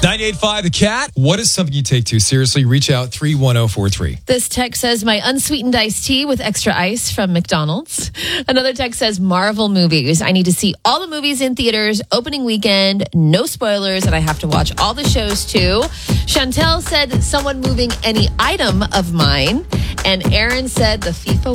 98.5 The Cat. What is something you take too seriously? Reach out 31043. This text says, my unsweetened iced tea with extra ice from McDonald's. Another text says, Marvel movies. I need to see all the movies in theaters, opening weekend, no spoilers, and I have to watch all the shows too. Chantel said, someone moving any item of mine. And Aaron said, the FIFA